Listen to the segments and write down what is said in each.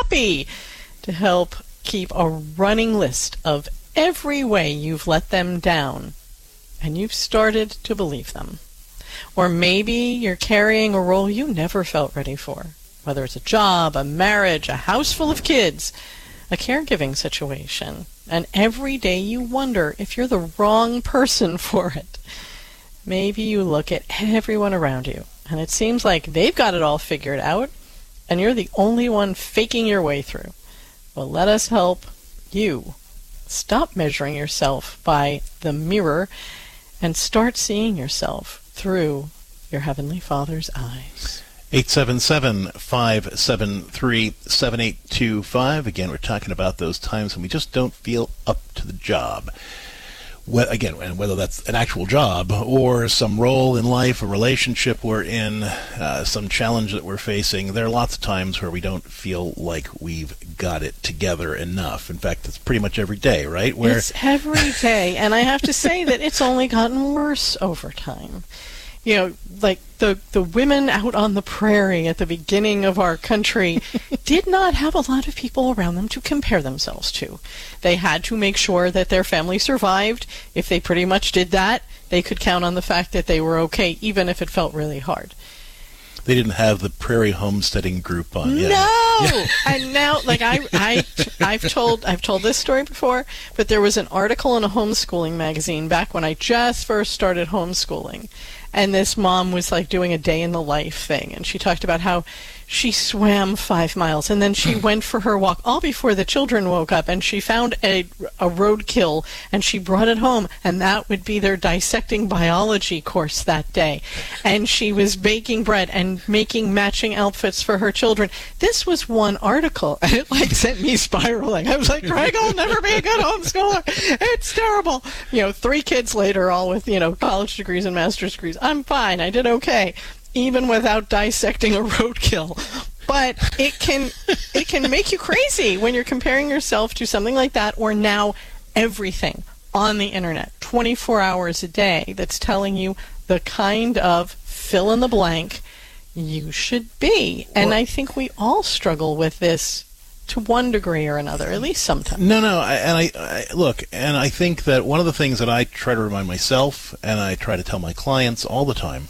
happy to help keep a running list of every way you've let them down, and you've started to believe them. Or maybe you're carrying a role you never felt ready for, whether it's a job, a marriage, a house full of kids, a caregiving situation, and every day you wonder if you're the wrong person for it. Maybe you look at everyone around you, and it seems like they've got it all figured out, and you're the only one faking your way through. Well, let us help you stop measuring yourself by the mirror and start seeing yourself through your Heavenly Father's eyes. 877-573-7825. Again, we're talking about those times when we just don't feel up to the job. Again, and whether that's an actual job or some role in life, a relationship we're in, some challenge that we're facing, there are lots of times where we don't feel like we've got it together enough. In fact, it's pretty much every day, right? It's every day, and I have to say that it's only gotten worse over time. You know, like the women out on the prairie at the beginning of our country did not have a lot of people around them to compare themselves to. They had to make sure that their family survived. If they pretty much did that, they could count on the fact that they were okay, even if it felt really hard. They didn't have the Prairie Homesteading Group on yet. No! And now, like, I've told this story before, but there was an article in a homeschooling magazine back when I just first started homeschooling. And this mom was like doing a day in the life thing, and she talked about how she swam 5 miles, and then she went for her walk all before the children woke up, and she found a roadkill, and she brought it home, and that would be their dissecting biology course that day. And she was baking bread and making matching outfits for her children. This was one article, and it like sent me spiraling. I was like, Greg, I'll never be a good homeschooler. It's terrible. 3 kids later, all with, college degrees and master's degrees. I'm fine. I did okay, even without dissecting a roadkill. But it can make you crazy when you're comparing yourself to something like that, or now everything on the internet 24 hours a day that's telling you the kind of fill in the blank you should be. And I think we all struggle with this to one degree or another, at least sometimes. No, I think that one of the things that I try to remind myself, and I try to tell my clients all the time,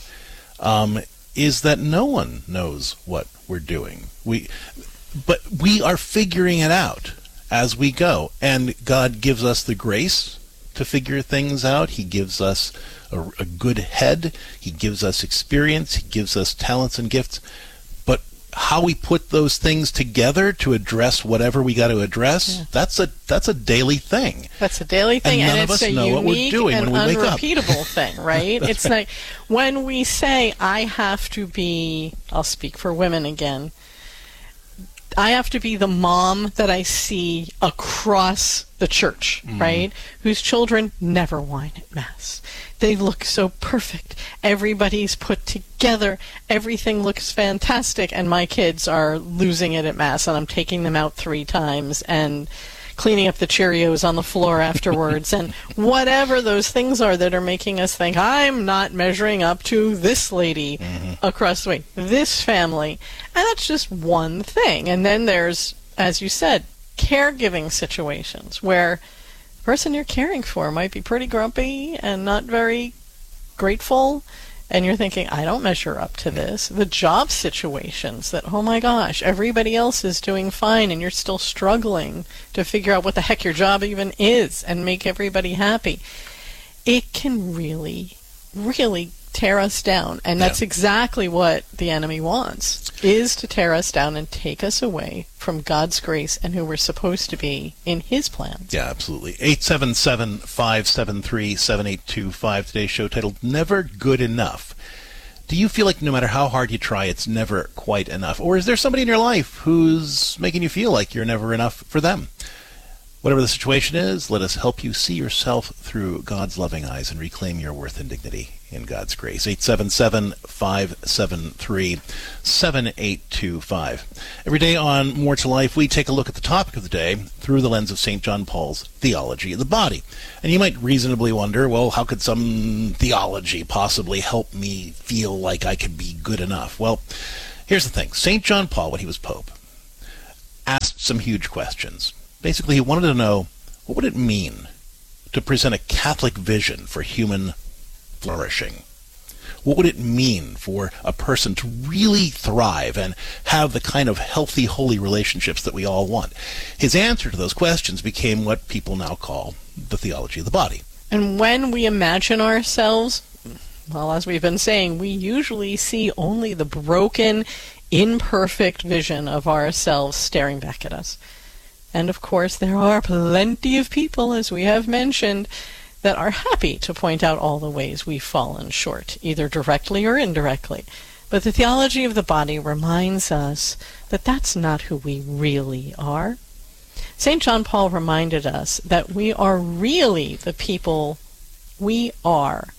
is that no one knows what we're doing. But we are figuring it out as we go, and God gives us the grace to figure things out. He gives us a good head. He gives us experience. He gives us talents and gifts. How we put those things together to address whatever we got to address, that's a daily thing. That's a daily thing, and it's a unique and unrepeatable thing, right? It's right. like when we say, I have to be, I'll speak for women again, I have to be the mom that I see across the church, right? Whose children never whine at Mass. They look so perfect. Everybody's put together. Everything looks fantastic. And my kids are losing it at Mass, and I'm taking them out 3 times and cleaning up the Cheerios on the floor afterwards, and whatever those things are that are making us think, I'm not measuring up to this lady across the way, this family. And that's just one thing. And then there's, as you said, caregiving situations where the person you're caring for might be pretty grumpy and not very grateful, and you're thinking, I don't measure up to this. The job situations that, oh my gosh, everybody else is doing fine and you're still struggling to figure out what the heck your job even is and make everybody happy. It can really, really tear us down. And that's exactly what the enemy wants, is to tear us down and take us away from God's grace and who we're supposed to be in His plan. Yeah, absolutely. 877-573-7825. Today's show titled, Never Good Enough. Do you feel like no matter how hard you try, it's never quite enough? Or is there somebody in your life who's making you feel like you're never enough for them? Whatever the situation is, let us help you see yourself through God's loving eyes and reclaim your worth and dignity in God's grace. 877-573-7825. Every day on More to Life, we take a look at the topic of the day through the lens of St. John Paul's theology of the body. And you might reasonably wonder, well, how could some theology possibly help me feel like I could be good enough? Well, here's the thing. St. John Paul, when he was Pope, asked some huge questions. Basically, he wanted to know, what would it mean to present a Catholic vision for human flourishing? What would it mean for a person to really thrive and have the kind of healthy, holy relationships that we all want? His answer to those questions became what people now call the theology of the body. And when we imagine ourselves, well, as we've been saying, we usually see only the broken, imperfect vision of ourselves staring back at us. And of course, there are plenty of people, as we have mentioned, that are happy to point out all the ways we've fallen short, either directly or indirectly. But the theology of the body reminds us that that's not who we really are. St. John Paul reminded us that we are really the people we are,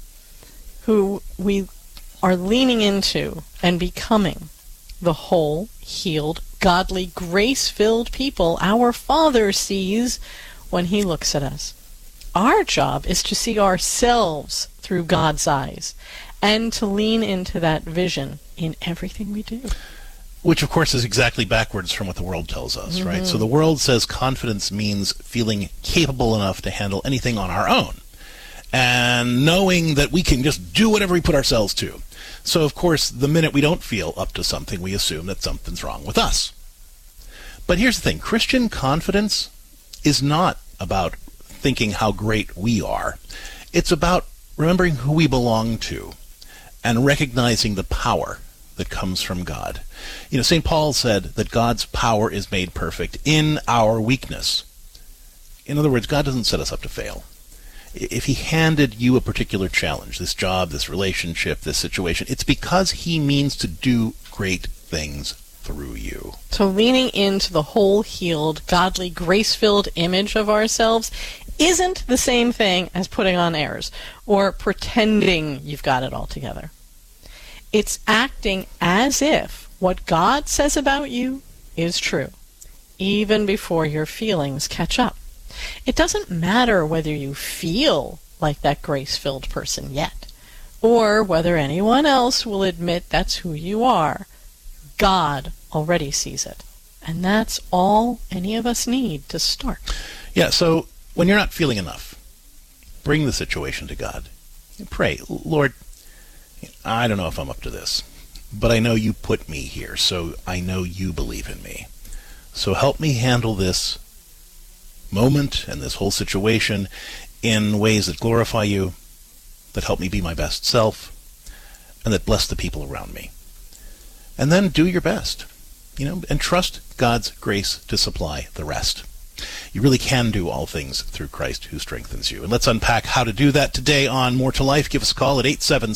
who we are leaning into and becoming the whole, healed, godly, grace-filled people our Father sees when he looks at us. Our job is to see ourselves through God's eyes and to lean into that vision in everything we do. Which, of course, is exactly backwards from what the world tells us, right? So the world says confidence means feeling capable enough to handle anything on our own and knowing that we can just do whatever we put ourselves to. So, of course, the minute we don't feel up to something, we assume that something's wrong with us. But here's the thing. Christian confidence is not about thinking how great we are. It's about remembering who we belong to and recognizing the power that comes from God. You know, St. Paul said that God's power is made perfect in our weakness. In other words, God doesn't set us up to fail. If he handed you a particular challenge, this job, this relationship, this situation, it's because he means to do great things through you. So leaning into the whole, healed, godly, grace-filled image of ourselves isn't the same thing as putting on airs or pretending you've got it all together. It's acting as if what God says about you is true, even before your feelings catch up. It doesn't matter whether you feel like that grace-filled person yet, or whether anyone else will admit that's who you are. God already sees it. And that's all any of us need to start. Yeah, so when you're not feeling enough, bring the situation to God. And pray, Lord, I don't know if I'm up to this, but I know you put me here, so I know you believe in me. So help me handle this moment and this whole situation in ways that glorify you, that help me be my best self, and that bless the people around me. And then do your best, and trust God's grace to supply the rest. You really can do all things through Christ who strengthens you. And let's unpack how to do that today on More to Life. Give us a call at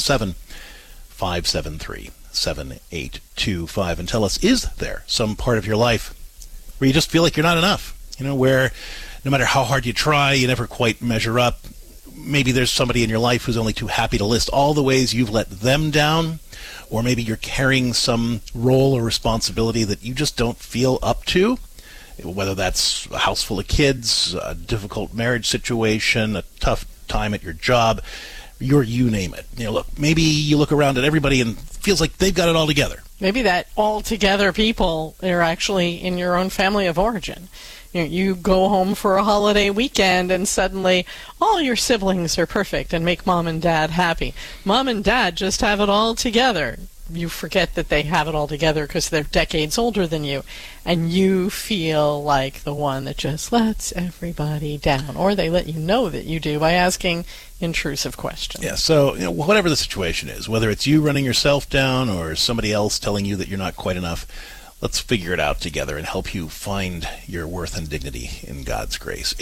877-573-7825 and tell us, is there some part of your life where you just feel like you're not enough? Where no matter how hard you try, you never quite measure up. Maybe there's somebody in your life who's only too happy to list all the ways you've let them down. Or maybe you're carrying some role or responsibility that you just don't feel up to. Whether that's a house full of kids, a difficult marriage situation, a tough time at your job, you name it. Look, maybe you look around at everybody and feels like they've got it all together. Maybe that all-together people are actually in your own family of origin. You go home for a holiday weekend and suddenly all your siblings are perfect and make mom and dad happy. Mom and dad just have it all together. You forget that they have it all together because they're decades older than you, and you feel like the one that just lets everybody down, or they let you know that you do by asking intrusive questions. Yeah, so whatever the situation is, whether it's you running yourself down or somebody else telling you that you're not quite enough, let's figure it out together and help you find your worth and dignity in God's grace.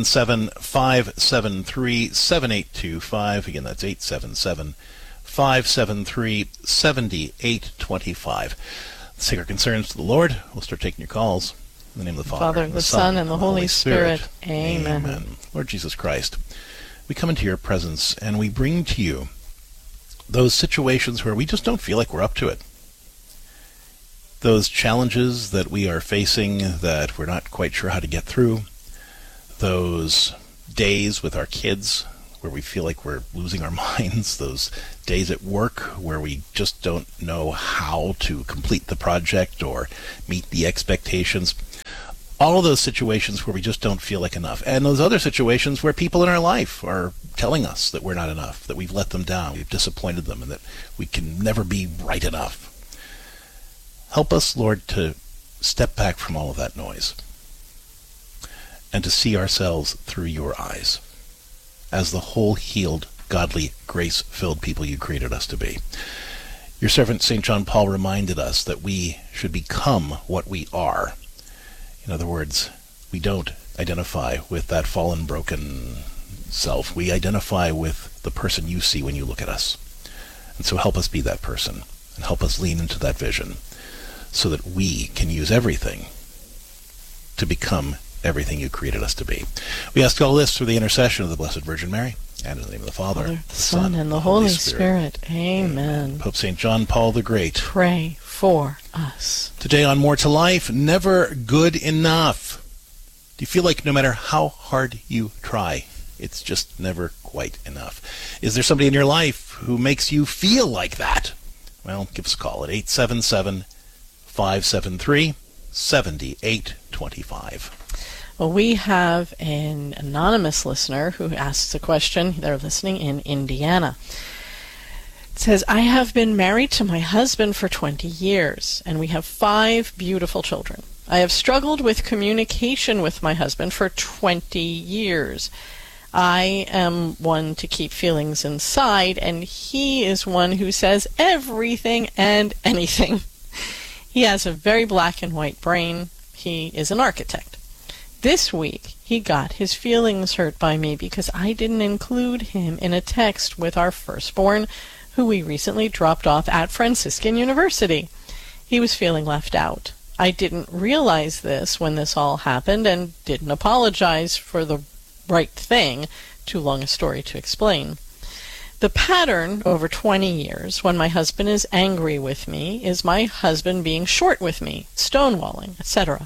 877-573-7825. Again, that's 877-573-7825. Let's take our concerns to the Lord. We'll start taking your calls. In the name of the Father, the Son, and the Holy Spirit. Amen. Lord Jesus Christ, we come into your presence and we bring to you those situations where we just don't feel like we're up to it. Those challenges that we are facing that we're not quite sure how to get through. Those days with our kids where we feel like we're losing our minds. Those days at work where we just don't know how to complete the project or meet the expectations. All of those situations where we just don't feel like enough. And those other situations where people in our life are telling us that we're not enough, that we've let them down, we've disappointed them, and that we can never be right enough. Help us, Lord, to step back from all of that noise and to see ourselves through your eyes as the whole healed, godly, grace-filled people you created us to be. Your servant St. John Paul reminded us that we should become what we are. In other words, we don't identify with that fallen, broken self. We identify with the person you see when you look at us. And so help us be that person, and help us lean into that vision so that we can use everything to become everything you created us to be. We ask all this through the intercession of the Blessed Virgin Mary, and in the name of the Father, the Son, and the Holy Spirit. Amen. Pope St. John Paul the Great, pray for us. Today on More to Life, never good enough. Do you feel like no matter how hard you try, it's just never quite enough? Is there somebody in your life who makes you feel like that? Well, give us a call at 877-573-7825. Well, we have an anonymous listener who asks a question. They're listening in Indiana. It says, I have been married to my husband for 20 years, and we have 5 beautiful children. I have struggled with communication with my husband for 20 years. I am one to keep feelings inside, and he is one who says everything and anything. He has a very black and white brain. He is an architect. This week, he got his feelings hurt by me because I didn't include him in a text with our firstborn, who we recently dropped off at Franciscan University. He was feeling left out. I didn't realize this when this all happened and didn't apologize for the right thing. Too long a story to explain. The pattern over 20 years when my husband is angry with me is my husband being short with me, stonewalling, etc.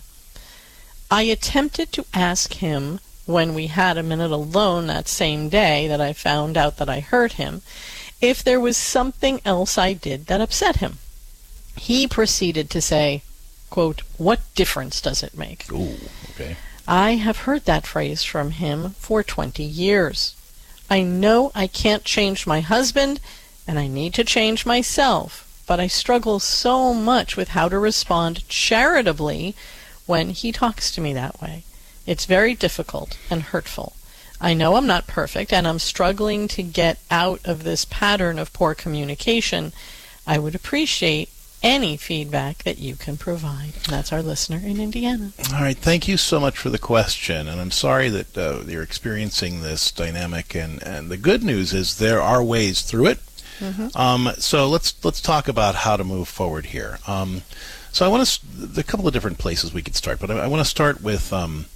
I attempted to ask him when we had a minute alone that same day that I found out that I hurt him, if there was something else I did that upset him. He proceeded to say, quote, what difference does it make? Ooh, okay. I have heard that phrase from him for 20 years. I know I can't change my husband, and I need to change myself, but I struggle so much with how to respond charitably when he talks to me that way. It's very difficult and hurtful. I know I'm not perfect, and I'm struggling to get out of this pattern of poor communication. I would appreciate any feedback that you can provide. And that's our listener in Indiana. All right, thank you so much for the question, and I'm sorry that you're experiencing this dynamic, and the good news is there are ways through it. Mm-hmm. So let's talk about how to move forward here. So I want to, a couple of different places we could start, but I want to start with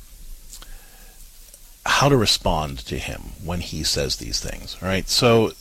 how to respond to him when he says these things. All right, so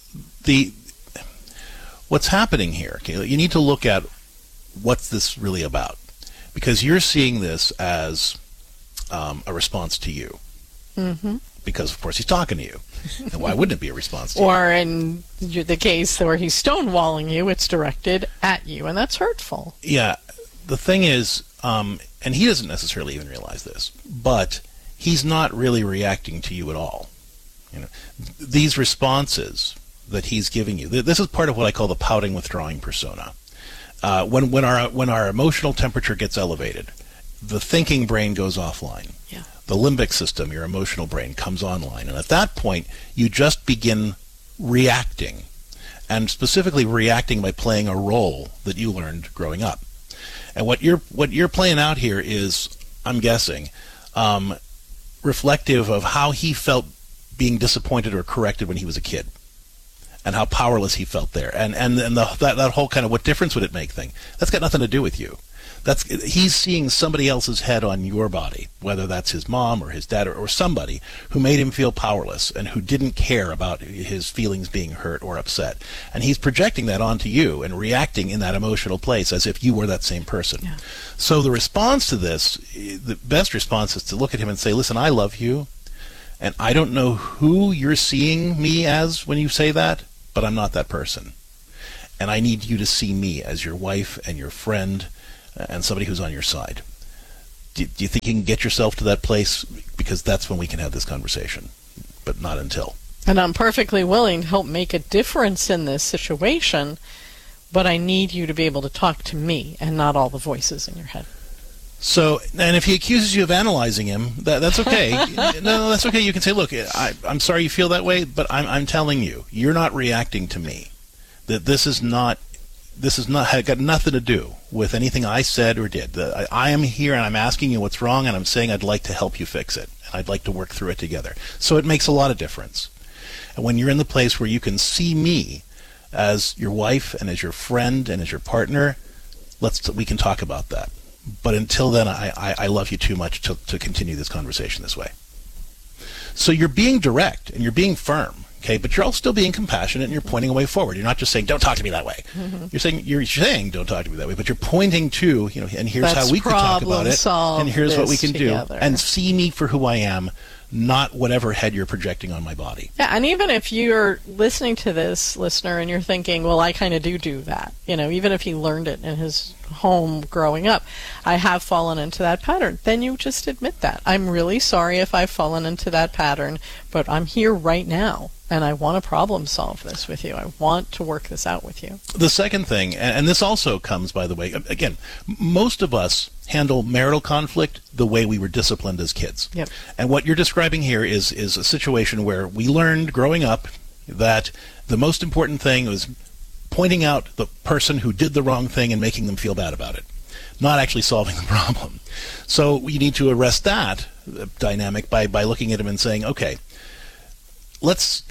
what's happening here? Okay, you need to look at what's this really about, because you're seeing this as a response to you. Mm-hmm. Because of course he's talking to you, and why wouldn't it be a response to you? Or in the case where he's stonewalling you, it's directed at you, and that's hurtful. Yeah, the thing is, and he doesn't necessarily even realize this, but he's not really reacting to you at all. You know, these responses that he's giving you, this is part of what I call the pouting withdrawing persona. When our emotional temperature gets elevated, the thinking brain goes offline. Yeah. The limbic system, your emotional brain, comes online, and at that point you just begin reacting, and specifically reacting by playing a role that you learned growing up. And what you're playing out here is, I'm guessing, reflective of how he felt being disappointed or corrected when he was a kid, and how powerless he felt there, and that whole kind of what difference would it make thing. That's got nothing to do with you. He's seeing somebody else's head on your body, whether that's his mom or his dad or somebody who made him feel powerless and who didn't care about his feelings being hurt or upset. And he's projecting that onto you and reacting in that emotional place as if you were that same person. Yeah. So the response to this, the best response is to look at him and say, listen, I love you, and I don't know who you're seeing me as when you say that, but I'm not that person. And I need you to see me as your wife and your friend and somebody who's on your side. Do you think you can get yourself to that place? Because that's when we can have this conversation, but not until. And I'm perfectly willing to help make a difference in this situation, but I need you to be able to talk to me and not all the voices in your head. So, and if he accuses you of analyzing him, that's okay. No, that's okay. You can say, look, I'm sorry you feel that way, but I'm telling you, you're not reacting to me. That this is not got nothing to do with anything I said or did. I am here and I'm asking you what's wrong, and I'm saying I'd like to help you fix it, and I'd like to work through it together. So it makes a lot of difference. And when you're in the place where you can see me as your wife and as your friend and as your partner, we can talk about that. But until then, I love you too much to continue this conversation this way. So you're being direct and you're being firm, okay? But you're also still being compassionate and you're pointing a way forward. You're not just saying, don't talk to me that way. Mm-hmm. You're saying, don't talk to me that way, but you're pointing to, and here's how we could talk about it, and here's what we can together. Do, and see me for who I am, not whatever head you're projecting on my body. Yeah, and even if you're listening to this, listener, and you're thinking, well, I kind of do that, even if he learned it in his home growing up, I have fallen into that pattern, then you just admit that. I'm really sorry if I've fallen into that pattern, but I'm here right now, and I want to problem solve this with you. I want to work this out with you. The second thing, and this also comes, by the way, again, most of us handle marital conflict the way we were disciplined as kids. Yep. And what you're describing here is a situation where we learned growing up that the most important thing was pointing out the person who did the wrong thing and making them feel bad about it, not actually solving the problem. So we need to arrest that dynamic by looking at him and saying, okay, let's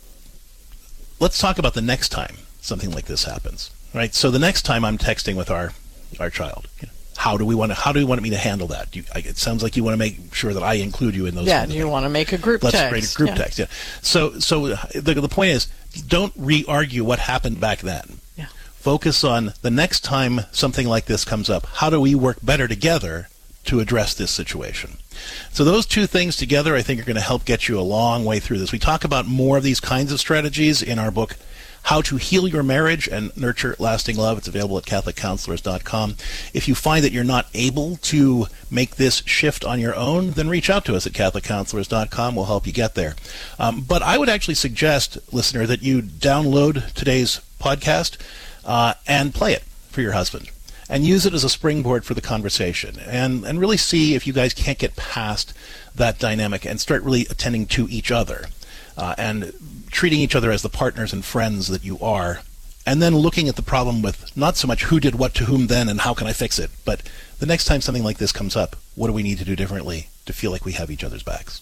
talk about the next time something like this happens, right? So the next time I'm texting with our child, how do we want me to handle that? It sounds like you want to make sure that I include you in those. Yeah, you want to make a group text. Let's create a group text. Yeah. So the point is, don't re-argue what happened back then. Yeah. Focus on the next time something like this comes up. How do we work better together to address this situation? So those two things together, I think, are going to help get you a long way through this. We talk about more of these kinds of strategies in our book, How to Heal Your Marriage and Nurture Lasting Love. It's available at CatholicCounselors.com. If you find that you're not able to make this shift on your own, then reach out to us at CatholicCounselors.com. We'll help you get there. But I would actually suggest, listener, that you download today's podcast and play it for your husband, and use it as a springboard for the conversation, and really see if you guys can't get past that dynamic and start really attending to each other and treating each other as the partners and friends that you are, and then looking at the problem with not so much who did what to whom then and how can I fix it, but the next time something like this comes up, what do we need to do differently to feel like we have each other's backs?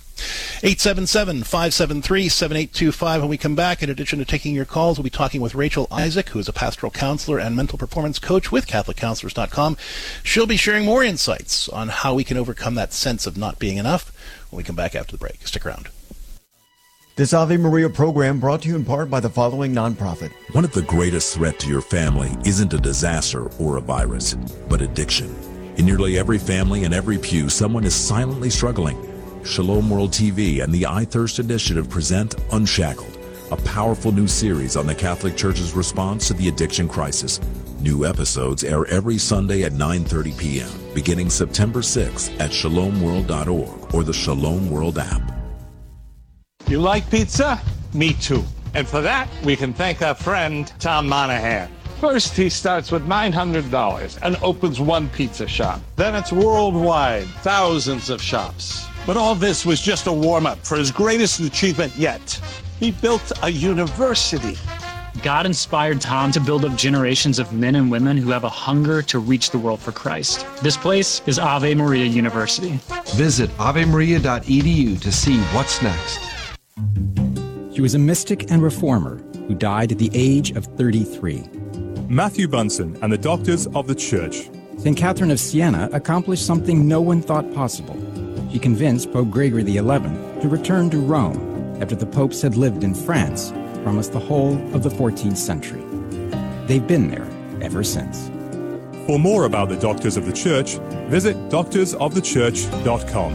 877-573-7825. When we come back, in addition to taking your calls, we'll be talking with Rachel Isaac, who is a pastoral counselor and mental performance coach with CatholicCounselors.com. She'll be sharing more insights on how we can overcome that sense of not being enough when we come back after the break. Stick around. This Ave Maria program brought to you in part by the following nonprofit. One of the greatest threats to your family isn't a disaster or a virus, but addiction. In nearly every family and every pew, someone is silently struggling. Shalom World TV and the iThirst Initiative present Unshackled, a powerful new series on the Catholic Church's response to the addiction crisis. New episodes air every Sunday at 9:30 p.m., beginning September 6th at shalomworld.org or the Shalom World app. You like pizza? Me too. And for that, we can thank our friend Tom Monahan. First, he starts with $900 and opens one pizza shop. Then it's worldwide, thousands of shops. But all this was just a warm-up for his greatest achievement yet. He built a university. God inspired Tom to build up generations of men and women who have a hunger to reach the world for Christ. This place is Ave Maria University. Visit avemaria.edu to see what's next. She was a mystic and reformer who died at the age of 33. Matthew Bunson and the Doctors of the Church. St. Catherine of Siena accomplished something no one thought possible. She convinced Pope Gregory XI to return to Rome after the popes had lived in France for almost the whole of the 14th century. They've been there ever since. For more about the Doctors of the Church, visit doctorsofthechurch.com.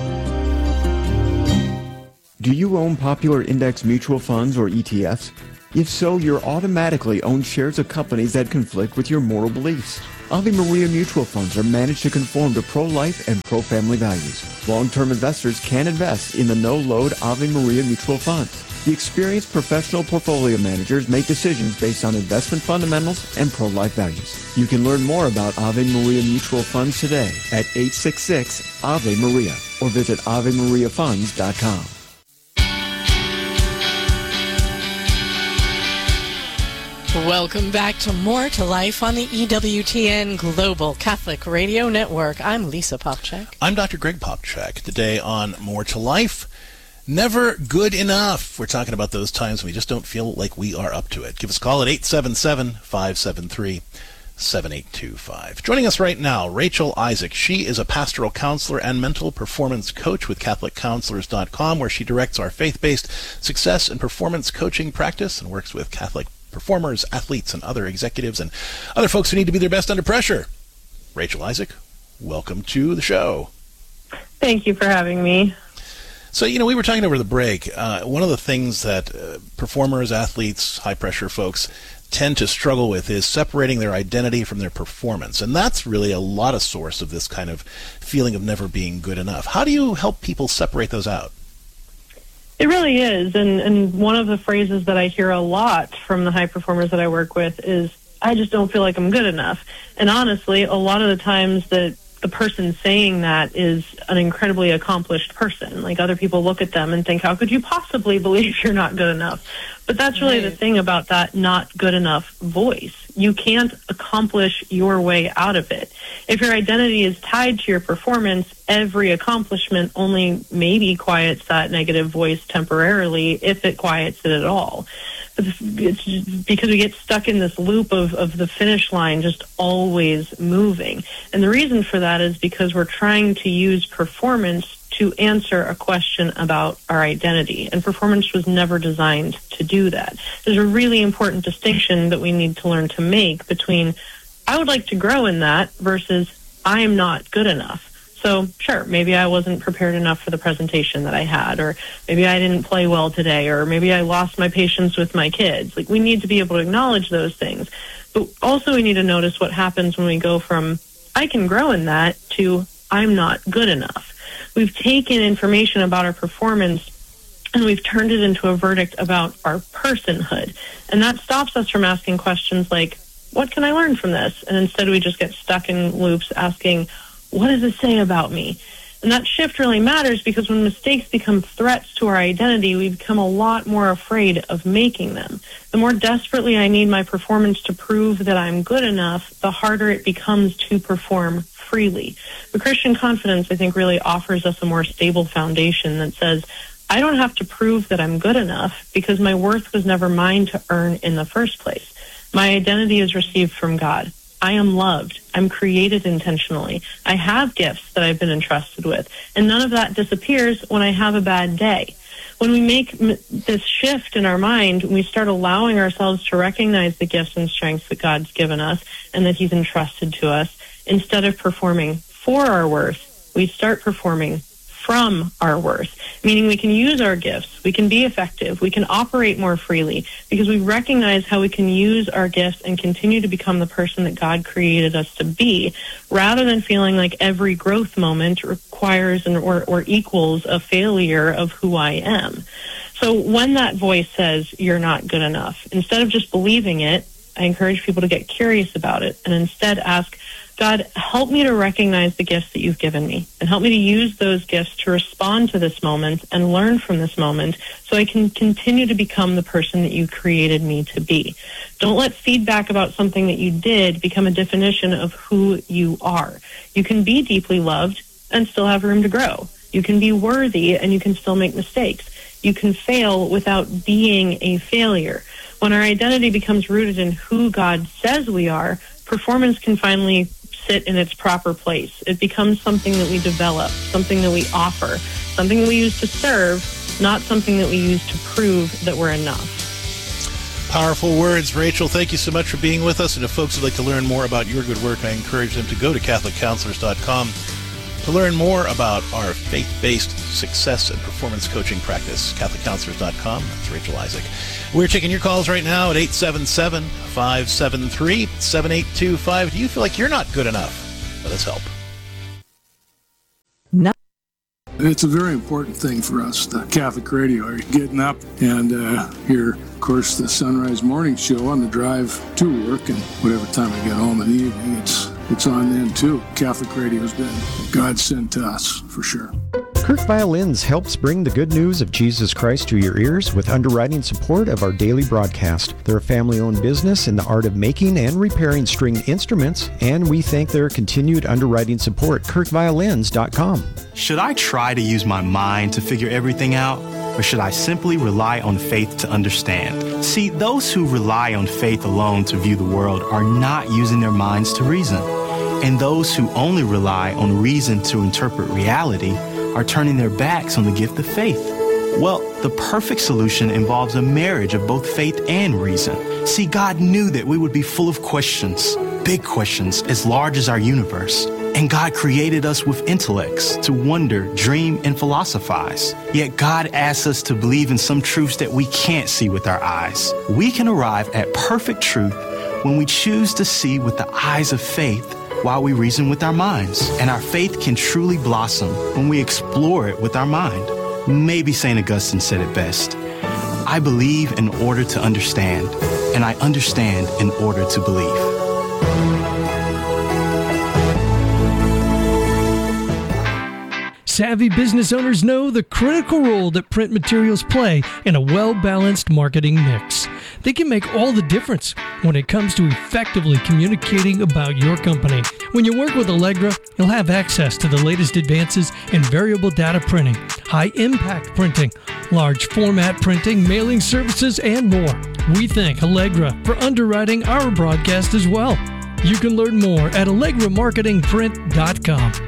Do you own popular index mutual funds or ETFs? If so, you're automatically own shares of companies that conflict with your moral beliefs. Ave Maria mutual funds are managed to conform to pro-life and pro-family values. Long-term investors can invest in the no-load Ave Maria mutual funds. The experienced professional portfolio managers make decisions based on investment fundamentals and pro-life values. You can learn more about Ave Maria mutual funds today at 866 Ave Maria or visit AveMariaFunds.com. Welcome back to More to Life on the EWTN Global Catholic Radio Network. I'm Lisa Popchak. I'm Dr. Greg Popchak. Today on More to Life, never good enough. We're talking about those times when we just don't feel like we are up to it. Give us a call at 877-573-7825. Joining us right now, Rachel Isaac. She is a pastoral counselor and mental performance coach with CatholicCounselors.com, where she directs our faith-based success and performance coaching practice and works with Catholic performers, athletes, and other executives and other folks who need to be their best under pressure. Rachel Isaac, welcome to the show. Thank you for having me. So, we were talking over the break. One of the things that performers, athletes, high-pressure folks tend to struggle with is separating their identity from their performance. And that's really a lot of source of this kind of feeling of never being good enough. How do you help people separate those out? It really is. And one of the phrases that I hear a lot from the high performers that I work with is, I just don't feel like I'm good enough. And honestly, a lot of the times that the person saying that is an incredibly accomplished person. Like, other people look at them and think, how could you possibly believe you're not good enough? But that's really the thing about that not good enough voice. You can't accomplish your way out of it. If your identity is tied to your performance, every accomplishment only maybe quiets that negative voice temporarily, if it quiets it at all. But it's just because we get stuck in this loop of the finish line just always moving. And the reason for that is because we're trying to use performance to answer a question about our identity. And performance was never designed to do that. There's a really important distinction that we need to learn to make between, I would like to grow in that, versus I am not good enough. So, sure, maybe I wasn't prepared enough for the presentation that I had, or maybe I didn't play well today, or maybe I lost my patience with my kids. Like, we need to be able to acknowledge those things. But also we need to notice what happens when we go from, I can grow in that, to I'm not good enough. We've taken information about our performance and we've turned it into a verdict about our personhood. And that stops us from asking questions like, what can I learn from this? And instead we just get stuck in loops asking, what does it say about me? And that shift really matters because when mistakes become threats to our identity, we become a lot more afraid of making them. The more desperately I need my performance to prove that I'm good enough, the harder it becomes to perform freely. The Christian confidence, I think, really offers us a more stable foundation that says, I don't have to prove that I'm good enough because my worth was never mine to earn in the first place. My identity is received from God. I am loved. I'm created intentionally. I have gifts that I've been entrusted with. And none of that disappears when I have a bad day. When we make this shift in our mind, we start allowing ourselves to recognize the gifts and strengths that God's given us and that He's entrusted to us. Instead of performing for our worth, we start performing from our worth, meaning we can use our gifts, we can be effective, we can operate more freely because we recognize how we can use our gifts and continue to become the person that God created us to be, rather than feeling like every growth moment requires or equals a failure of who I am. So when that voice says you're not good enough, instead of just believing it, I encourage people to get curious about it and instead ask, God, help me to recognize the gifts that you've given me and help me to use those gifts to respond to this moment and learn from this moment so I can continue to become the person that you created me to be. Don't let feedback about something that you did become a definition of who you are. You can be deeply loved and still have room to grow. You can be worthy and you can still make mistakes. You can fail without being a failure. When our identity becomes rooted in who God says we are, performance can finally sit in its proper place. It becomes something that we develop, something that we offer, something that we use to serve, not something that we use to prove that we're enough. Powerful words, Rachel. Thank you so much for being with us. And if folks would like to learn more about your good work, I encourage them to go to CatholicCounselors.com To learn more about our faith-based success and performance coaching practice, CatholicCounselors.com. That's Rachel Isaac. We're taking your calls right now at 877-573-7825. Do you feel like you're not good enough? Let us help. It's a very important thing for us, the Catholic radio. Are you getting up and hear, of course, the Sunrise Morning Show on the drive to work, and whatever time I get home in the evening, it's on then too. Catholic radio's been God sent to us, for sure. Kirk Violins helps bring the good news of Jesus Christ to your ears with underwriting support of our daily broadcast. They're a family-owned business in the art of making and repairing stringed instruments, and we thank their continued underwriting support. KirkViolins.com. Should I try to use my mind to figure everything out, or should I simply rely on faith to understand? See, those who rely on faith alone to view the world are not using their minds to reason. And those who only rely on reason to interpret reality are turning their backs on the gift of faith. Well, the perfect solution involves a marriage of both faith and reason. See, God knew that we would be full of questions, big questions as large as our universe. And God created us with intellects to wonder, dream, and philosophize. Yet God asks us to believe in some truths that we can't see with our eyes. We can arrive at perfect truth when we choose to see with the eyes of faith while we reason with our minds. And our faith can truly blossom when we explore it with our mind. Maybe St. Augustine said it best. I believe in order to understand, and I understand in order to believe. Savvy business owners know the critical role that print materials play in a well-balanced marketing mix. They can make all the difference when it comes to effectively communicating about your company. When you work with Allegra, you'll have access to the latest advances in variable data printing, high-impact printing, large format printing, mailing services, and more. We thank Allegra for underwriting our broadcast as well. You can learn more at AllegraMarketingPrint.com.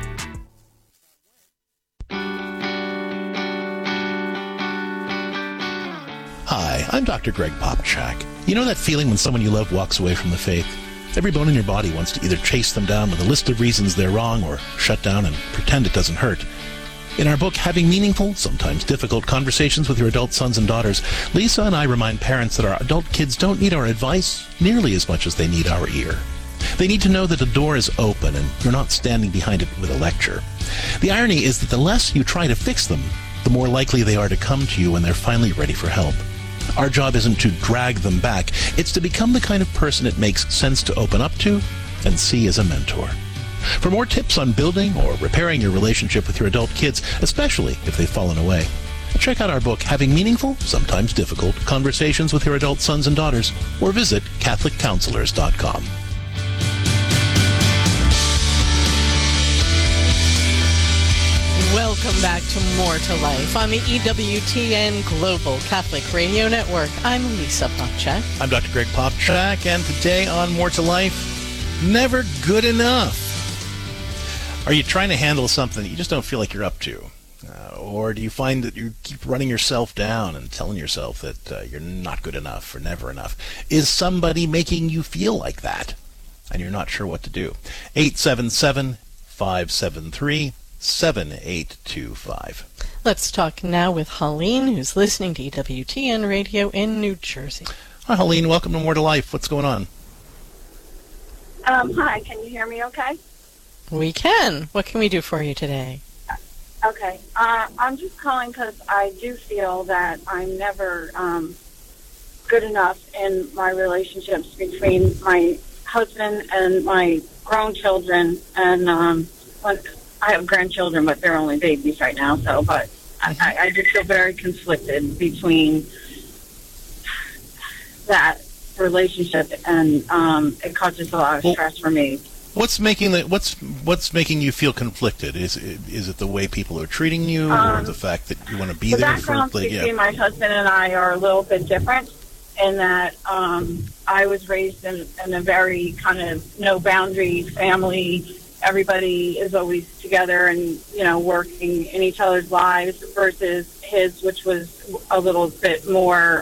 Hi, I'm Dr. Greg Popchak. You know that feeling when someone you love walks away from the faith? Every bone in your body wants to either chase them down with a list of reasons they're wrong or shut down and pretend it doesn't hurt. In our book, Having Meaningful, Sometimes Difficult Conversations with Your Adult Sons and Daughters, Lisa and I remind parents that our adult kids don't need our advice nearly as much as they need our ear. They need to know that the door is open and you're not standing behind it with a lecture. The irony is that the less you try to fix them, the more likely they are to come to you when they're finally ready for help. Our job isn't to drag them back. It's to become the kind of person it makes sense to open up to and see as a mentor. For more tips on building or repairing your relationship with your adult kids, especially if they've fallen away, check out our book, Having Meaningful, Sometimes Difficult Conversations with Your Adult Sons and Daughters, or visit CatholicCounselors.com. Welcome back to More to Life on the EWTN Global Catholic Radio Network. I'm Lisa Popchak. I'm Dr. Greg Popchak, and today on More to Life, never good enough. Are you trying to handle something that you just don't feel like you're up to? Or do you find that you keep running yourself down and telling yourself that you're not good enough or never enough? Is somebody making you feel like that? And you're not sure what to do. 877-573-7825. Let's talk now with Helene, who's listening to EWTN Radio in New Jersey. Hi, Helene. Welcome to More to Life. What's going on? Hi. Can you hear me okay? We can. What can we do for you today? Okay. I'm just calling because I do feel that I'm never good enough in my relationships between my husband and my grown children. And I have grandchildren, but they're only babies right now. So, but I just feel very conflicted between that relationship, and it causes a lot of stress for me. What's making you feel conflicted? Is it the way people are treating you, or the fact that you want to be there for? The background between my husband and I are a little bit different in that I was raised in a very kind of no boundary family. Everybody is always together and working in each other's lives, versus his, which was a little bit more.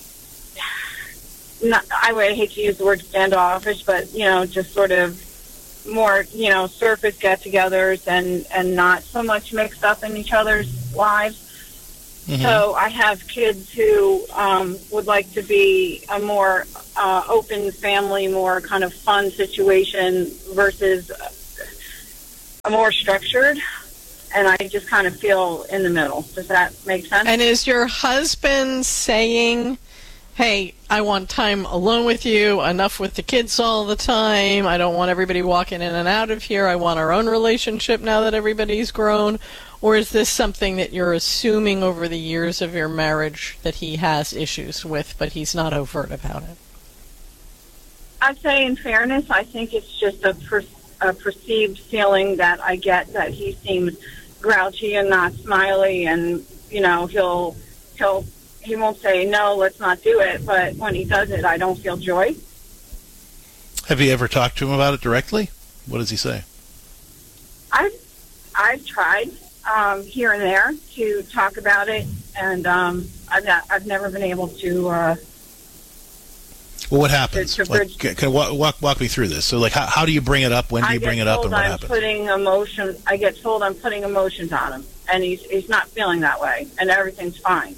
I would hate to use the word standoffish, but just sort of more, surface get-togethers and not so much mixed up in each other's lives. Mm-hmm. So I have kids who would like to be a more open family, more kind of fun situation versus a more structured. And I just kind of feel in the middle. Does that make sense? And is your husband saying, hey, I want time alone with you, enough with the kids all the time, I don't want everybody walking in and out of here, I want our own relationship now that everybody's grown? Or is this something that you're assuming over the years of your marriage that he has issues with, but he's not overt about it? I'd say in fairness, I think it's just a perceived feeling that I get that he seems grouchy and not smiley, and he won't say no, let's not do it, but when he does it, I don't feel joy. Have you ever talked to him about it directly? What does he say? I've tried here and there to talk about it, and I've never been able to. Well, what happens? Can walk me through this. So, how do you bring it up? When do you bring it up, and what happens? I get told I'm putting emotions on him, and he's not feeling that way, and everything's fine.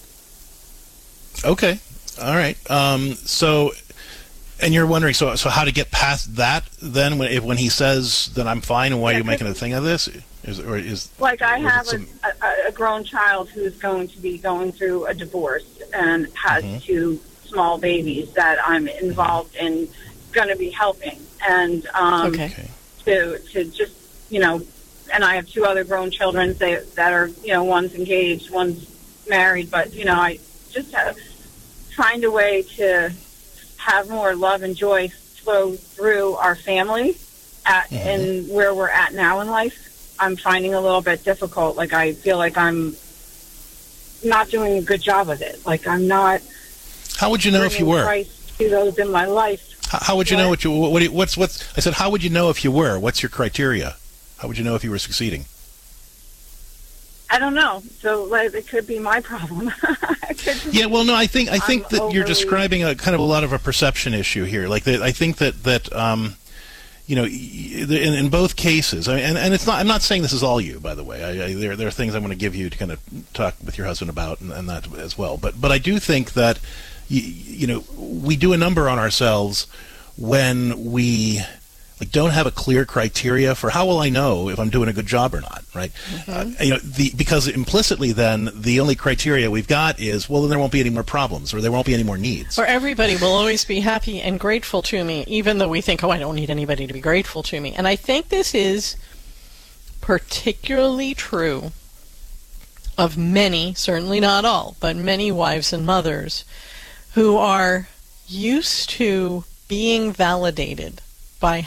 Okay, all right. So, and you're wondering, so how to get past that? Then, when he says that I'm fine, and why are you making a thing of this? I have a grown child who's going to be going through a divorce and has two small babies that I'm involved in, going to be helping, and to just and I have two other grown children that are one's engaged, one's married, but I just have find a way to have more love and joy flow through our family and where we're at now in life. I'm finding a little bit difficult. I feel like I'm not doing a good job of it. I'm not. How would you know if you were? Christ to those in my life. How would you know what's? I said, how would you know if you were? What's your criteria? How would you know if you were succeeding? I don't know. So it could be my problem. Yeah, well, no, I think that you're describing a kind of a lot of a perception issue here. I think that in both cases, and it's not. I'm not saying this is all you, by the way. There are things I want to give you to kind of talk with your husband about, and that as well. But I do think that we do a number on ourselves when we don't have a clear criteria for how will I know if I'm doing a good job or not, right? Because implicitly then the only criteria we've got is, well, then there won't be any more problems, or there won't be any more needs. Or everybody will always be happy and grateful to me, even though we think, I don't need anybody to be grateful to me. And I think this is particularly true of many, certainly not all, but many wives and mothers who are used to being validated by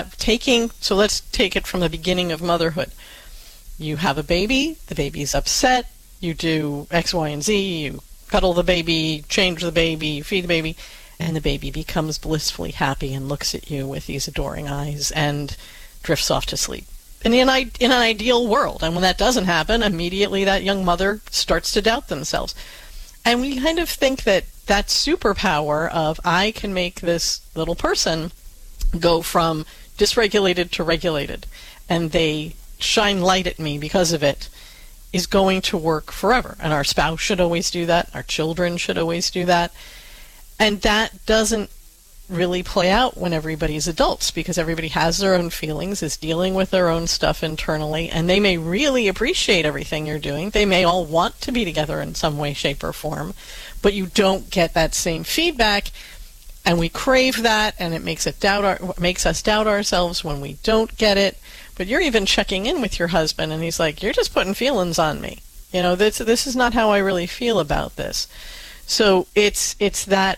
so let's take it from the beginning of motherhood. You have a baby, the baby's upset, you do X, Y, and Z, you cuddle the baby, change the baby, feed the baby, and the baby becomes blissfully happy and looks at you with these adoring eyes and drifts off to sleep. In an ideal world, and when that doesn't happen, immediately that young mother starts to doubt themselves. And we kind of think that superpower of I can make this little person go from dysregulated to regulated, and they shine light at me because of it, is going to work forever. And our spouse should always do that. Our children should always do that. And that doesn't really play out when everybody's adults, because everybody has their own feelings, is dealing with their own stuff internally, and they may really appreciate everything you're doing. They may all want to be together in some way, shape, or form, but you don't get that same feedback. And we crave that, and it makes us doubt ourselves when we don't get it. But you're even checking in with your husband, and he's like, "You're just putting feelings on me. This is not how I really feel about this." So it's that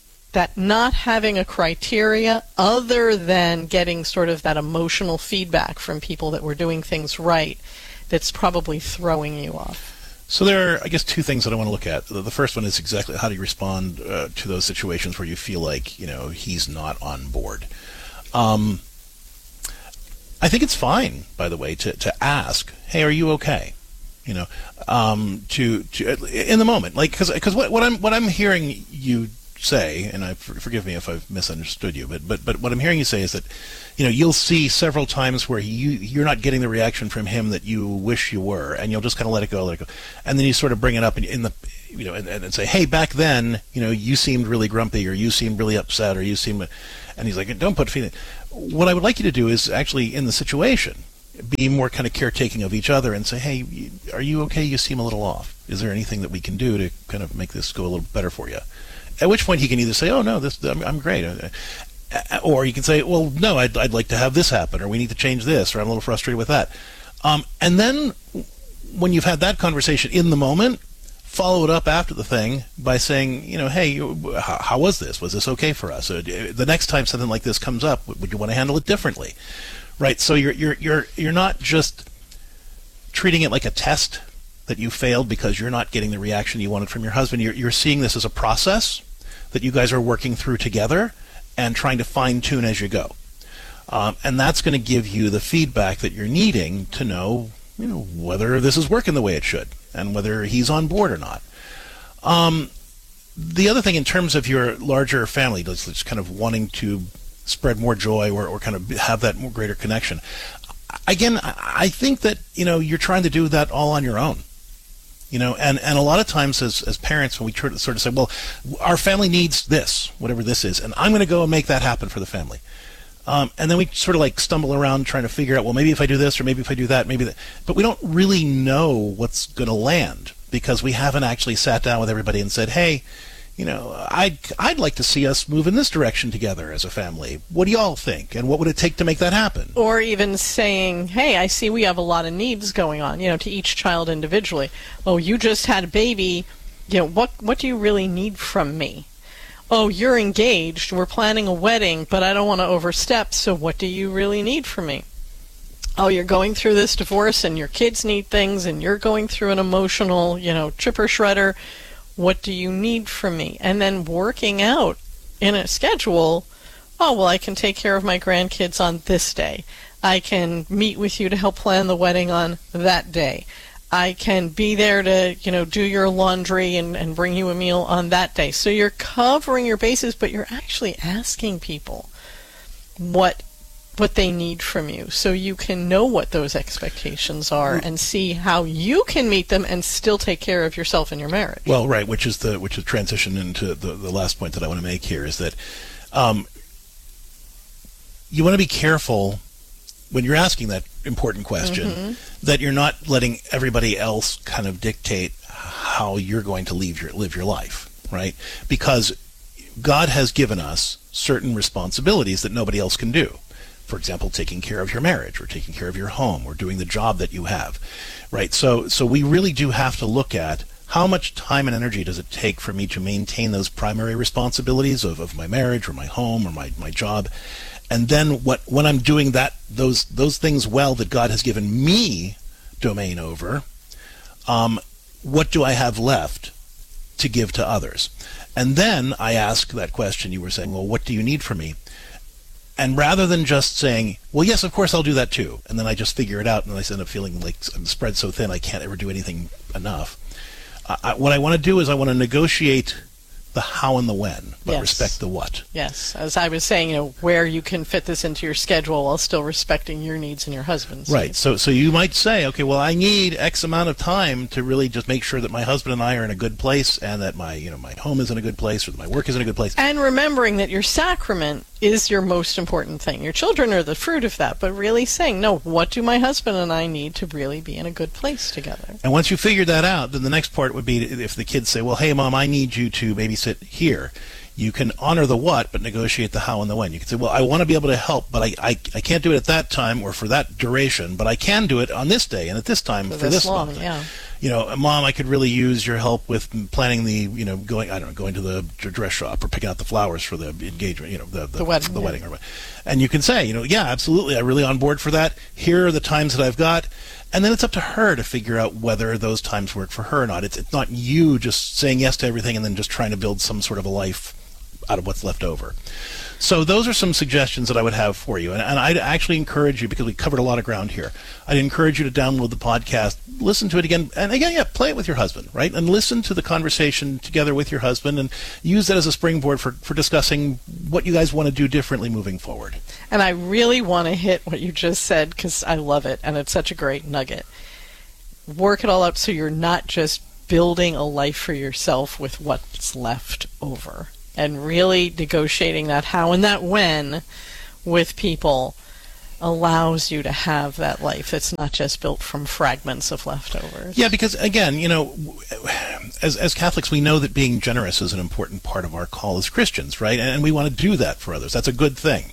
not having a criteria other than getting sort of that emotional feedback from people that we're doing things right that's probably throwing you off. So there are, I guess, two things that I want to look at. The first one is exactly how do you respond to those situations where you feel like, he's not on board. I think it's fine, by the way, to ask, "Hey, are you okay?" To in the moment, because what I'm hearing you say, and forgive me if I've misunderstood you, but what I'm hearing you say is that, you'll see several times where you're not getting the reaction from him that you wish you were, and you'll just kind of let it go, and then you sort of bring it up in the, and say, hey, back then, you seemed really grumpy, or you seemed really upset, or you seemed, and he's like, don't put feeling. What I would like you to do is actually, in the situation, be more kind of caretaking of each other and say, hey, are you okay? You seem a little off. Is there anything that we can do to kind of make this go a little better for you? At which point he can either say, oh, no, I'm great. Or you can say, well, no, I'd like to have this happen, or we need to change this, or I'm a little frustrated with that. And then when you've had that conversation in the moment, follow it up after the thing by saying, hey, how was this? Was this okay for us? The next time something like this comes up, would you want to handle it differently? Right, so you're not just treating it like a test that you failed because you're not getting the reaction you wanted from your husband. You're seeing this as a process that you guys are working through together and trying to fine-tune as you go. And that's going to give you the feedback that you're needing to know, whether this is working the way it should and whether he's on board or not. The other thing in terms of your larger family, just kind of wanting to spread more joy or kind of have that more greater connection. Again, I think that, you're trying to do that all on your own. And a lot of times as parents, when we try to sort of say, well, our family needs this, whatever this is, and I'm going to go and make that happen for the family. And then we sort of like stumble around trying to figure out, well, maybe if I do this or maybe if I do that, maybe that. But we don't really know what's going to land because we haven't actually sat down with everybody and said, hey, I'd like to see us move in this direction together as a family. What do y'all think? And what would it take to make that happen? Or even saying, hey, I see we have a lot of needs going on, to each child individually. Oh, you just had a baby. What do you really need from me? Oh, you're engaged. We're planning a wedding, but I don't want to overstep. So what do you really need from me? Oh, you're going through this divorce and your kids need things and you're going through an emotional, chipper shredder. What do you need from me? And then working out in a schedule, oh, well, I can take care of my grandkids on this day. I can meet with you to help plan the wedding on that day. I can be there to, do your laundry and bring you a meal on that day. So you're covering your bases, but you're actually asking people what they need from you so you can know what those expectations are and see how you can meet them and still take care of yourself and your marriage. Well, right, which is transition into the last point that I want to make here is that you want to be careful when you're asking that important question that you're not letting everybody else kind of dictate how you're going to live your life, right? Because God has given us certain responsibilities that nobody else can do. For example, taking care of your marriage or taking care of your home or doing the job that you have, right? So we really do have to look at how much time and energy does it take for me to maintain those primary responsibilities of my marriage or my home or my job. And then when I'm doing those things well that God has given me domain over, what do I have left to give to others? And then I ask that question you were saying, well, what do you need from me? And rather than just saying, well, yes, of course, I'll do that too, and then I just figure it out, and I end up feeling like I'm spread so thin I can't ever do anything enough. What I want to do is I want to negotiate the how and the when, but respect the what. Yes. As I was saying, where you can fit this into your schedule while still respecting your needs and your husband's right. needs. So you might say, okay, well, I need X amount of time to really just make sure that my husband and I are in a good place and that my home is in a good place or that my work is in a good place. And remembering that your sacrament is your most important thing. Your children are the fruit of that, but really saying, no, what do my husband and I need to really be in a good place together? And once you figure that out, then the next part would be if the kids say, well, hey, Mom, I need you to babysit here. You can honor the what, but negotiate the how and the when. You can say, well, I want to be able to help, but I can't do it at that time or for that duration, but I can do it on this day and at this time for this long, month. yeah. Mom, I could really use your help with planning the, going to the dress shop or picking out the flowers for the engagement, the wedding or what. And you can say, yeah, absolutely, I'm really on board for that. Here are the times that I've got. And then it's up to her to figure out whether those times work for her or not. It's not you just saying yes to everything and then just trying to build some sort of a life out of what's left over. So those are some suggestions that I would have for you. And I'd actually encourage you, because we covered a lot of ground here, I'd encourage you to download the podcast, listen to it again, and again, play it with your husband, right? And listen to the conversation together with your husband and use that as a springboard for discussing what you guys want to do differently moving forward. And I really want to hit what you just said, because I love it, and it's such a great nugget. Work it all up so you're not just building a life for yourself with what's left over. And really negotiating that how and that when with people allows you to have that life. It's not just built from fragments of leftovers. Yeah, because again, as Catholics, we know that being generous is an important part of our call as Christians, right? And we want to do that for others. That's a good thing.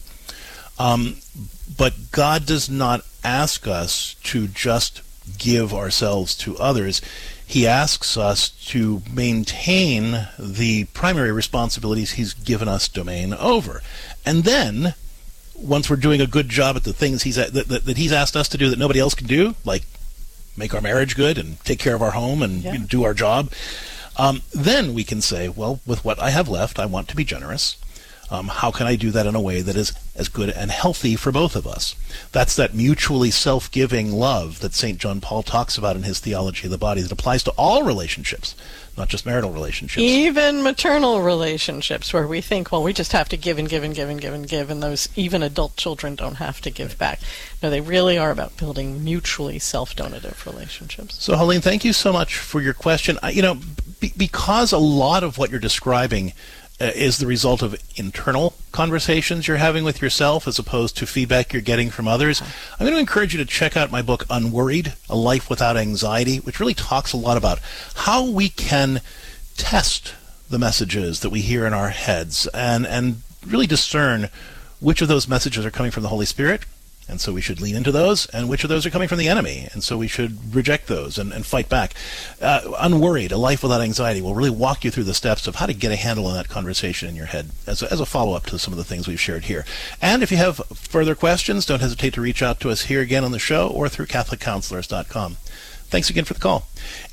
But God does not ask us to just give ourselves to others. He asks us to maintain the primary responsibilities he's given us domain over. And then, once we're doing a good job at the things that he's asked us to do that nobody else can do, like make our marriage good and take care of our home and do our job, then we can say, well, with what I have left, I want to be generous. How can I do that in a way that is as good and healthy for both of us? That's that mutually self-giving love that St. John Paul talks about in his Theology of the Body that applies to all relationships, not just marital relationships. Even maternal relationships, where we think, well, we just have to give and give and give and give and give, and those even adult children don't have to give back. No, they really are about building mutually self-donative relationships. So, Helene, thank you so much for your question. Because a lot of what you're describing is the result of internal conversations you're having with yourself as opposed to feedback you're getting from others, I'm going to encourage you to check out my book, Unworried, A Life Without Anxiety, which really talks a lot about how we can test the messages that we hear in our heads and really discern which of those messages are coming from the Holy Spirit, and so we should lean into those, and which of those are coming from the enemy, and so we should reject those and fight back. Unworried, A Life Without Anxiety will really walk you through the steps of how to get a handle on that conversation in your head as a follow-up to some of the things we've shared here. And if you have further questions, don't hesitate to reach out to us here again on the show or through CatholicCounselors.com. Thanks again for the call.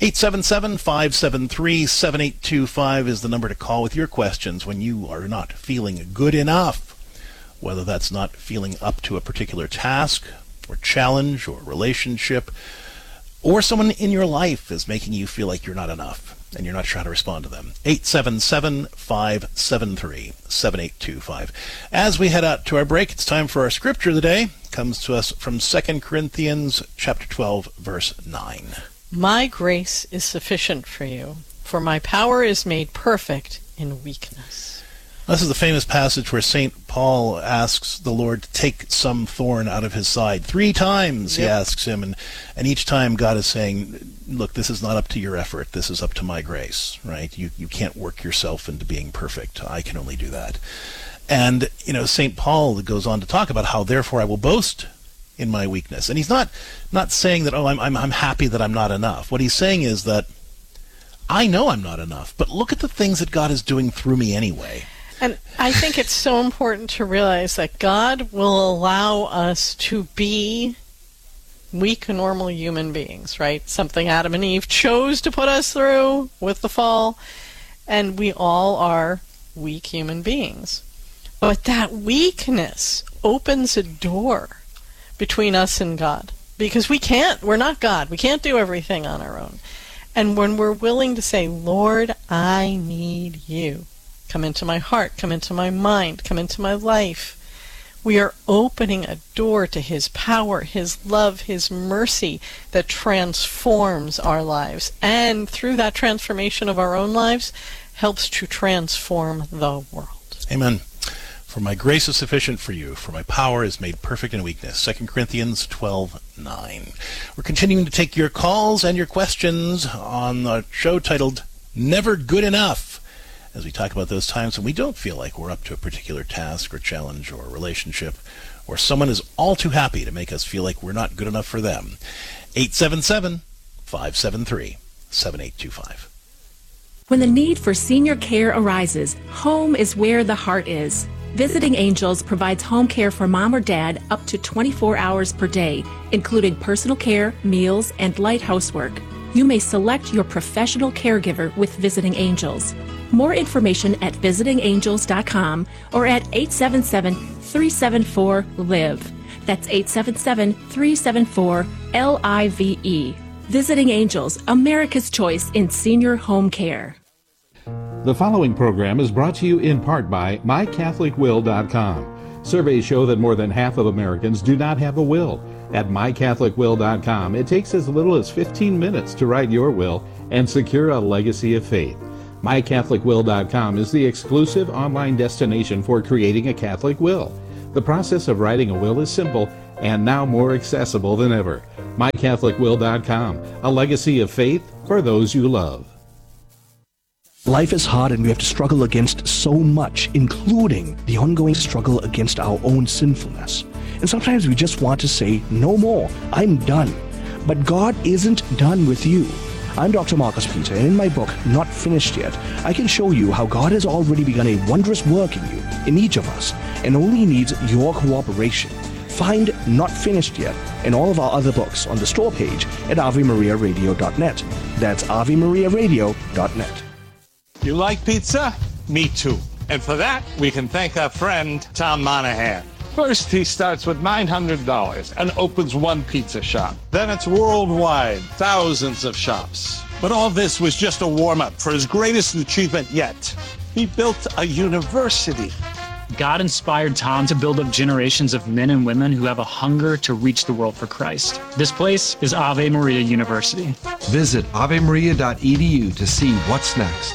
877-573-7825 is the number to call with your questions when you are not feeling good enough. Whether that's not feeling up to a particular task or challenge or relationship, or someone in your life is making you feel like you're not enough and you're not sure how to respond to them. 877-573-7825. As we head out to our break, it's time for our scripture of the day. It comes to us from 2 Corinthians chapter 12, verse 9. My grace is sufficient for you, for my power is made perfect in weakness. This is the famous passage where St. Paul asks the Lord to take some thorn out of his side. 3 times he asks him, and each time God is saying, look, this is not up to your effort. This is up to my grace, right? You can't work yourself into being perfect. I can only do that. And, St. Paul goes on to talk about how, therefore, I will boast in my weakness. And he's not saying that, I'm happy that I'm not enough. What he's saying is that I know I'm not enough, but look at the things that God is doing through me anyway. And I think it's so important to realize that God will allow us to be weak, normal human beings, right? Something Adam and Eve chose to put us through with the fall, and we all are weak human beings. But that weakness opens a door between us and God, because we're not God. We can't do everything on our own. And when we're willing to say, Lord, I need you. Come into my heart, come into my mind, come into my life. We are opening a door to His power, His love, His mercy that transforms our lives. And through that transformation of our own lives, helps to transform the world. Amen. For my grace is sufficient for you, for my power is made perfect in weakness. 2 Corinthians 12:9. We're continuing to take your calls and your questions on the show titled Never Good Enough, as we talk about those times when we don't feel like we're up to a particular task or challenge or relationship, or someone is all too happy to make us feel like we're not good enough for them. 877-573-7825. When the need for senior care arises, home is where the heart is. Visiting Angels provides home care for mom or dad up to 24 hours per day, including personal care, meals, and light housework. You may select your professional caregiver with Visiting Angels. More information at visitingangels.com or at 877-374-LIVE. That's 877-374-LIVE. Visiting Angels, America's choice in senior home care. The following program is brought to you in part by MyCatholicWill.com. Surveys show that more than half of Americans do not have a will. At MyCatholicWill.com, it takes as little as 15 minutes to write your will and secure a legacy of faith. MyCatholicWill.com is the exclusive online destination for creating a Catholic will. The process of writing a will is simple and now more accessible than ever. MyCatholicWill.com, a legacy of faith for those you love. Life is hard and we have to struggle against so much, including the ongoing struggle against our own sinfulness. And sometimes we just want to say, no more, I'm done. But God isn't done with you. I'm Dr. Marcus Peter, and in my book, Not Finished Yet, I can show you how God has already begun a wondrous work in you, in each of us, and only needs your cooperation. Find Not Finished Yet and all of our other books on the store page at AveMariaRadio.net. That's AveMariaRadio.net. You like pizza? Me too. And for that, we can thank our friend Tom Monahan. First, he starts with $900 and opens one pizza shop. Then it's worldwide, thousands of shops. But all this was just a warm-up for his greatest achievement yet. He built a university. God inspired Tom to build up generations of men and women who have a hunger to reach the world for Christ. This place is Ave Maria University. Visit avemaria.edu to see what's next.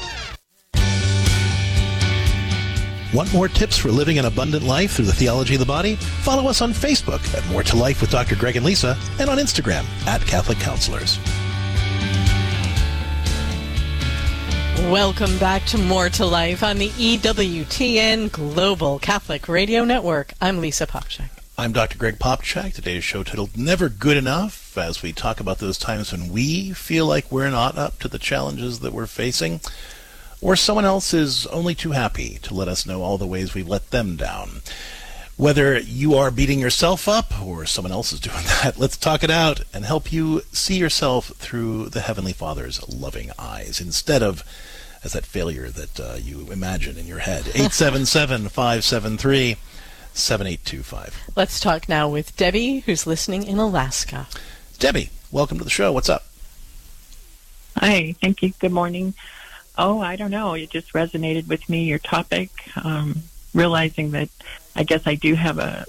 Want more tips for living an abundant life through the theology of the body? Follow us on Facebook at More to Life with Dr. Greg and Lisa, and on Instagram at Catholic Counselors. Welcome back to More to Life on the EWTN Global Catholic Radio Network. I'm Lisa Popchak. I'm Dr. Greg Popchak. Today's show titled Never Good Enough, as we talk about those times when we feel like we're not up to the challenges that we're facing, or someone else is only too happy to let us know all the ways we've let them down. Whether you are beating yourself up or someone else is doing that, let's talk it out and help you see yourself through the Heavenly Father's loving eyes instead of as that failure that you imagine in your head. 877-573-7825. Let's talk now with Debbie, who's listening in Alaska. Debbie, welcome to the show. What's up? Hi, thank you. Good morning. Oh, I don't know. It just resonated with me, your topic, realizing that I guess I do have a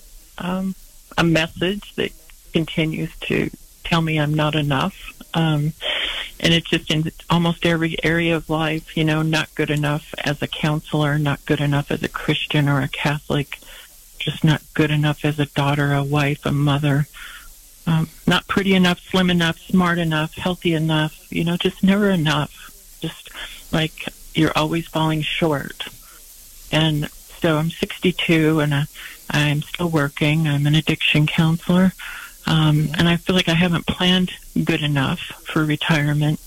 message that continues to tell me I'm not enough. And it's just in almost every area of life, not good enough as a counselor, not good enough as a Christian or a Catholic, just not good enough as a daughter, a wife, a mother, not pretty enough, slim enough, smart enough, healthy enough, just never enough. Just like you're always falling short. And so I'm 62 and I'm still working. I'm an addiction counselor. And I feel like I haven't planned good enough for retirement.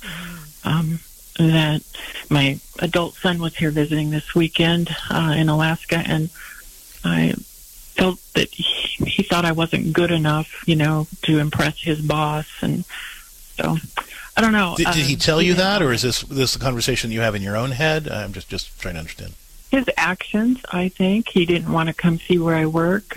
That my adult son was here visiting this weekend in Alaska, and I felt that he thought I wasn't good enough, to impress his boss. And so I don't know. Did he tell you that, or is this a conversation you have in your own head? I'm just trying to understand. His actions, I think. He didn't want to come see where I work.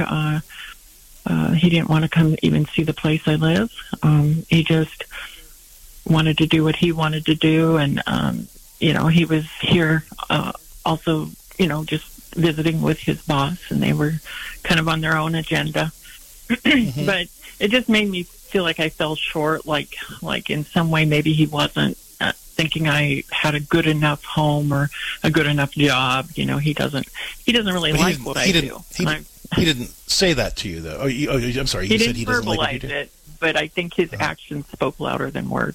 He didn't want to come even see the place I live. He just wanted to do what he wanted to do. And, he was here also, just visiting with his boss, and they were kind of on their own agenda. Mm-hmm. But it just made me feel like I fell short, like in some way maybe he wasn't thinking I had a good enough home or a good enough job. He doesn't really like what I do. He didn't say that to you, though. I'm sorry. He said he doesn't like what you do. It, but I think his actions spoke louder than words.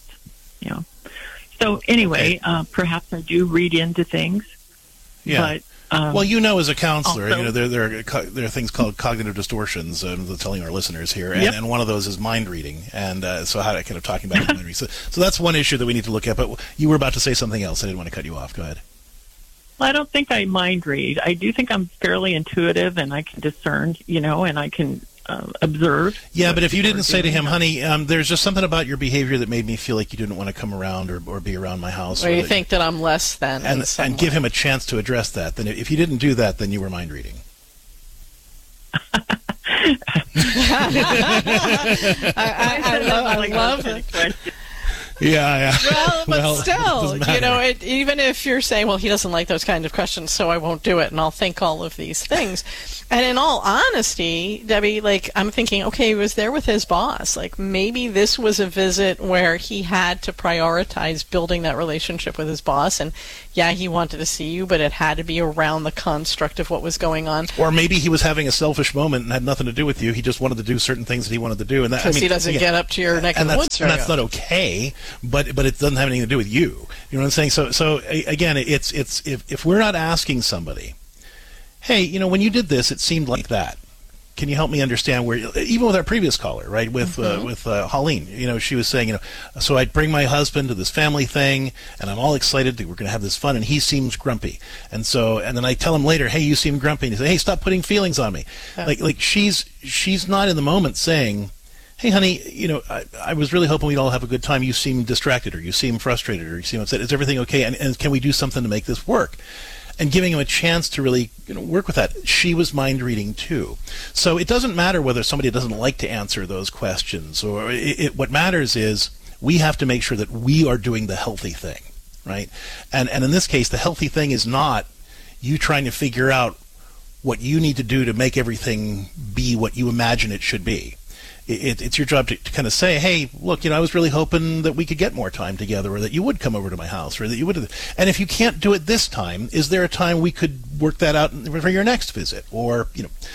So anyway, perhaps I do read into things. Yeah. But well, as a counselor, also, there are things called cognitive distortions. Telling our listeners here, and one of those is mind reading, and so how kind of talking about mind reading. So that's one issue that we need to look at. But you were about to say something else. I didn't want to cut you off. Go ahead. Well, I don't think I mind read. I do think I'm fairly intuitive, and I can discern, and I can observe. Yeah, but if you didn't say to him, honey, there's just something about your behavior that made me feel like you didn't want to come around or be around my house. Or you think that I'm less than. And give him a chance to address that. Then if you didn't do that, then you were mind reading. I love it. Yeah. Well, still, even if you're saying, well, he doesn't like those kind of questions, so I won't do it, and I'll think all of these things. And in all honesty, Debbie, I'm thinking, okay, he was there with his boss. Maybe this was a visit where he had to prioritize building that relationship with his boss, and yeah, he wanted to see you, but it had to be around the construct of what was going on. Or maybe he was having a selfish moment and had nothing to do with you. He just wanted to do certain things that he wanted to do, and because he doesn't get up to your neck of the woods. And that's not okay. But it doesn't have anything to do with you. You know what I'm saying? So again, it's if we're not asking somebody, hey, when you did this, it seemed like that. Can you help me understand where? Even with our previous caller, right? With Holleen, she was saying, so I'd bring my husband to this family thing, and I'm all excited that we're going to have this fun, and he seems grumpy, and then I tell him later, hey, you seem grumpy, and he says, hey, stop putting feelings on me. Like she's not in the moment saying, hey, honey, I was really hoping we'd all have a good time. You seem distracted, or you seem frustrated, or you seem upset. Is everything okay? And can we do something to make this work? And giving him a chance to really work with that. She was mind reading too. So it doesn't matter whether somebody doesn't like to answer those questions, or what matters is we have to make sure that we are doing the healthy thing, right? And in this case, the healthy thing is not you trying to figure out what you need to do to make everything be what you imagine it should be. It's your job to kind of say, hey, look, I was really hoping that we could get more time together, or that you would come over to my house, or that you would. And if you can't do it this time, is there a time we could work that out for your next visit? Or,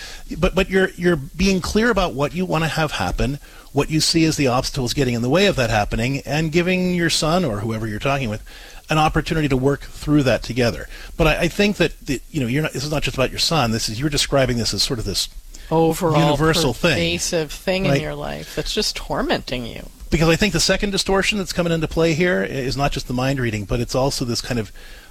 but you're being clear about what you want to have happen, what you see as the obstacles getting in the way of that happening, and giving your son or whoever you're talking with an opportunity to work through that together. But I think that you're not. This is not just about your son. You're describing this as sort of this overall universal pervasive thing in your life that's just tormenting you. Because I think the second distortion that's coming into play here is not just the mind reading, but it's also this kind of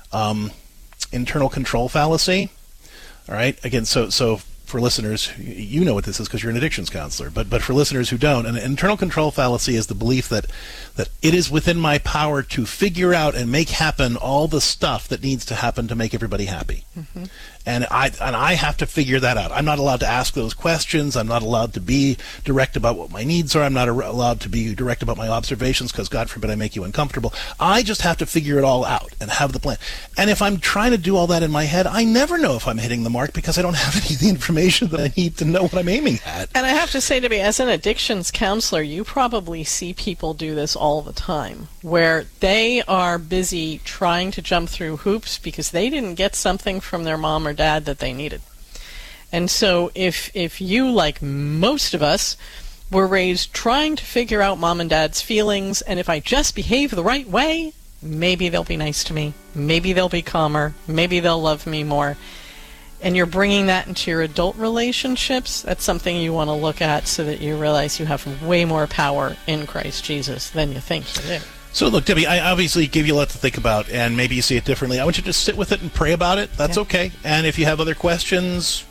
internal control fallacy. All right. Again, so for listeners, you know what this is because you're an addictions counselor. But for listeners who don't, an internal control fallacy is the belief that it is within my power to figure out and make happen all the stuff that needs to happen to make everybody happy. Mm-hmm. And I have to figure that out. I'm not allowed to ask those questions. I'm not allowed to be direct about what my needs are. I'm not allowed to be direct about my observations because, God forbid, I make you uncomfortable. I just have to figure it all out and have the plan. And if I'm trying to do all that in my head, I never know if I'm hitting the mark because I don't have any of the information that I need to know what I'm aiming at. And I have to say, to be as an addictions counselor, you probably see people do this all the time, where they are busy trying to jump through hoops because they didn't get something from their mom or dad that they needed. And so if you, like most of us, were raised trying to figure out mom and dad's feelings, and if I just behave the right way, maybe they'll be nice to me, maybe they'll be calmer, maybe they'll love me more, and you're bringing that into your adult relationships, that's something you want to look at so that you realize you have way more power in Christ Jesus than you think you do. So look, Debbie, I obviously gave you a lot to think about, and maybe you see it differently. I want you to just sit with it and pray about it. That's okay. And if you have other questions,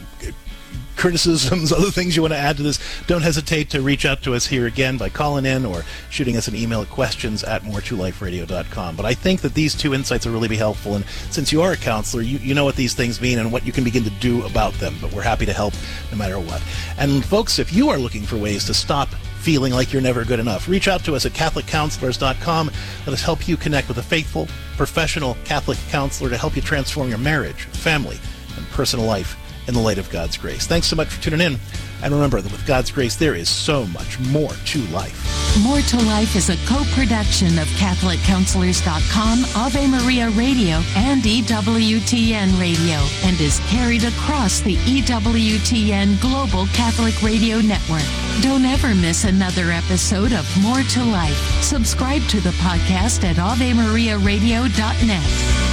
criticisms, other things you want to add to this, don't hesitate to reach out to us here again by calling in or shooting us an email at questions@moretoliferadio.com. But I think that these two insights will really be helpful, and since you are a counselor, you know what these things mean and what you can begin to do about them. But we're happy to help no matter what. And folks, if you are looking for ways to stop feeling like you're never good enough, reach out to us at CatholicCounselors.com. Let us help you connect with a faithful, professional Catholic counselor to help you transform your marriage, family, and personal life in the light of God's grace. Thanks so much for tuning in. And remember that with God's grace, there is so much more to life. More to Life is a co-production of CatholicCounselors.com, Ave Maria Radio, and EWTN Radio, and is carried across the EWTN Global Catholic Radio Network. Don't ever miss another episode of More to Life. Subscribe to the podcast at AveMariaRadio.net.